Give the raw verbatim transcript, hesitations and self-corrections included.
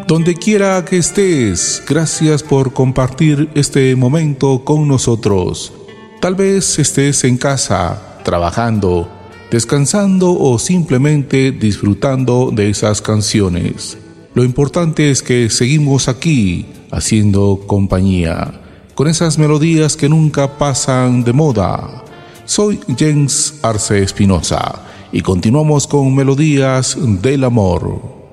Donde quiera que estés, gracias por compartir este momento con nosotros. Tal vez estés en casa, trabajando, descansando o simplemente disfrutando de esas canciones. Lo importante es que seguimos aquí, haciendo compañía, con esas melodías que nunca pasan de moda. Soy Jens Arce Espinosa y continuamos con Melodías del Amor.